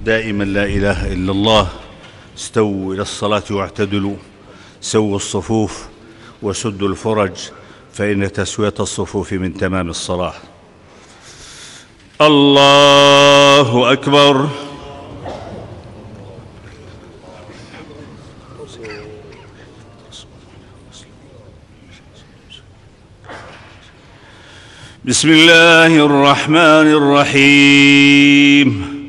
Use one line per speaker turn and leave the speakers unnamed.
دائما لا إله إلا الله. استووا إلى الصلاة واعتدلوا، سووا الصفوف وسدوا الفرج، فإن تسوية الصفوف من تمام الصلاة. الله أكبر. بسم الله الرحمن الرحيم.